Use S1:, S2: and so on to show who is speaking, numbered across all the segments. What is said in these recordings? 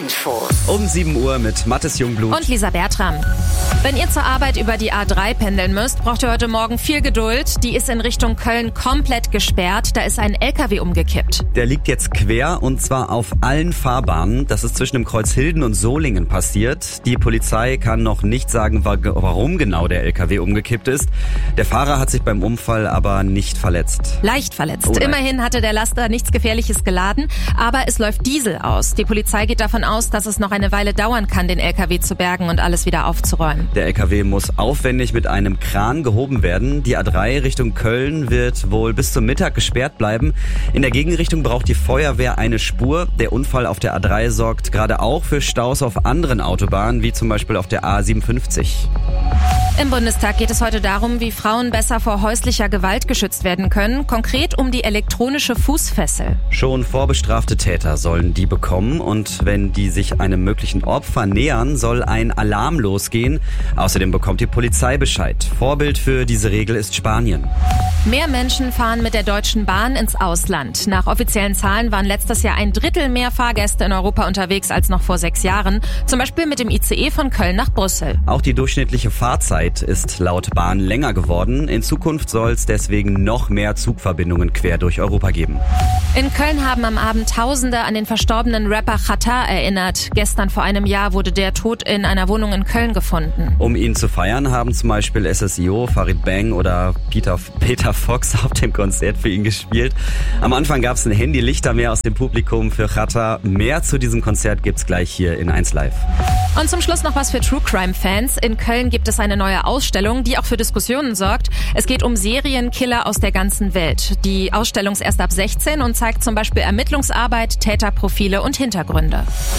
S1: Infos.
S2: Um 7 Uhr mit Mathis Jungblut.
S3: Und Lisa Bertram. Wenn ihr zur Arbeit über die A3 pendeln müsst, braucht ihr heute Morgen viel Geduld. Die ist in Richtung Köln komplett gesperrt. Da ist ein LKW umgekippt.
S2: Der liegt jetzt quer und zwar auf allen Fahrbahnen. Das ist zwischen dem Kreuz Hilden und Solingen passiert. Die Polizei kann noch nicht sagen, warum genau der LKW umgekippt ist. Der Fahrer hat sich beim Unfall aber nicht verletzt.
S3: Leicht verletzt.
S2: Oh nein.
S3: Immerhin hatte der Laster nichts Gefährliches geladen, aber es läuft Diesel aus. Die Polizei geht davon aus, dass es noch eine Weile dauern kann, den LKW zu bergen und alles wieder aufzuräumen.
S2: Der LKW muss aufwendig mit einem Kran gehoben werden. Die A3 Richtung Köln wird wohl bis zum Mittag gesperrt bleiben. In der Gegenrichtung braucht die Feuerwehr eine Spur. Der Unfall auf der A3 sorgt gerade auch für Staus auf anderen Autobahnen, wie zum Beispiel auf der A57.
S3: Im Bundestag geht es heute darum, wie Frauen besser vor häuslicher Gewalt geschützt werden können. Konkret um die elektronische Fußfessel.
S2: Schon vorbestrafte Täter sollen die bekommen und wenn die sich einem möglichen Opfer nähern, soll ein Alarm losgehen. Außerdem bekommt die Polizei Bescheid. Vorbild für diese Regel ist Spanien.
S3: Mehr Menschen fahren mit der Deutschen Bahn ins Ausland. Nach offiziellen Zahlen waren letztes Jahr 1/3 mehr Fahrgäste in Europa unterwegs als noch vor 6 Jahren. Zum Beispiel mit dem ICE von Köln nach Brüssel.
S2: Auch die durchschnittliche Fahrzeit ist laut Bahn länger geworden. In Zukunft soll es deswegen noch mehr Zugverbindungen quer durch Europa geben.
S3: In Köln haben am Abend Tausende an den verstorbenen Rapper Xatar erinnert. Gestern vor einem Jahr wurde der tot in einer Wohnung in Köln gefunden.
S2: Um ihn zu feiern, haben zum Beispiel SSIO, Farid Bang oder Peter Fox auf dem Konzert für ihn gespielt. Am Anfang gab es ein Handy-Lichtermeer aus dem Publikum für Xatar. Mehr zu diesem Konzert gibt's gleich hier in 1 Live.
S3: Und zum Schluss noch was für True Crime Fans. In Köln gibt es eine neue Ausstellung, die auch für Diskussionen sorgt. Es geht um Serienkiller aus der ganzen Welt. Die Ausstellung ist erst ab 16 und zeigt zum Beispiel Ermittlungsarbeit, Täterprofile und Hintergründe.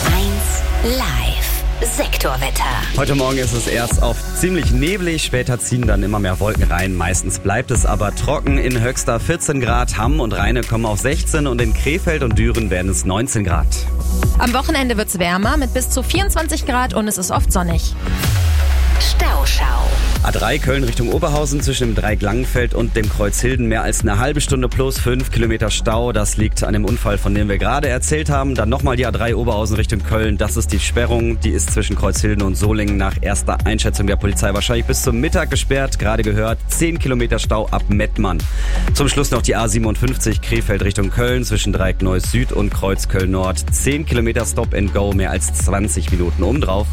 S1: 1 Live. Sektorwetter.
S2: Heute Morgen ist es erst auf ziemlich neblig, später ziehen dann immer mehr Wolken rein. Meistens bleibt es aber trocken. In Höxter 14 Grad, Hamm und Rheine kommen auf 16 und in Krefeld und Düren werden es 19 Grad.
S3: Am Wochenende wird's wärmer mit bis zu 24 Grad und es ist oft sonnig.
S1: Stauschau.
S2: A3 Köln Richtung Oberhausen zwischen dem Dreieck-Langenfeld und dem Kreuz Hilden mehr als eine halbe Stunde plus 5 Kilometer Stau. Das liegt an dem Unfall, von dem wir gerade erzählt haben. Dann nochmal die A3 Oberhausen Richtung Köln. Das ist die Sperrung. Die ist zwischen Kreuz Hilden und Solingen nach erster Einschätzung der Polizei wahrscheinlich bis zum Mittag gesperrt. Gerade gehört 10 Kilometer Stau ab Mettmann. Zum Schluss noch die A57 Krefeld Richtung Köln zwischen Dreieck Neuss Süd und Kreuz Köln Nord. 10 Kilometer Stop and Go, mehr als 20 Minuten obendrauf.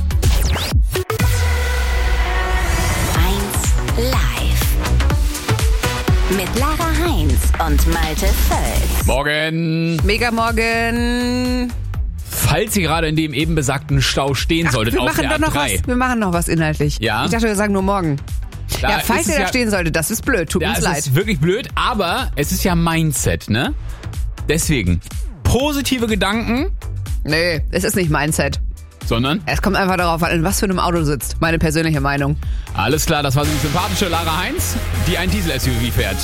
S1: Live. Mit Lara Heinz und Malte Völz.
S4: Morgen.
S5: Mega morgen.
S4: Falls ihr gerade in dem eben besagten Stau stehen solltet
S5: Wir
S4: auf
S5: machen
S4: der
S5: doch noch
S4: A3.
S5: was. Wir machen noch was inhaltlich.
S4: Ja?
S5: Ich dachte, wir sagen nur morgen.
S4: Da
S5: Falls
S4: ist
S5: ihr da
S4: es
S5: stehen solltet, das ist blöd. Tut uns
S4: es
S5: leid.
S4: ist wirklich blöd, aber es ist ja Mindset, ne? Deswegen, positive Gedanken,
S5: Nee, es ist nicht Mindset.
S4: sondern
S5: Es kommt einfach darauf an, in was für einem Auto du sitzt. Meine persönliche Meinung.
S4: alles klar, das war die sympathische Lara Heinz, die ein Diesel-SUV fährt.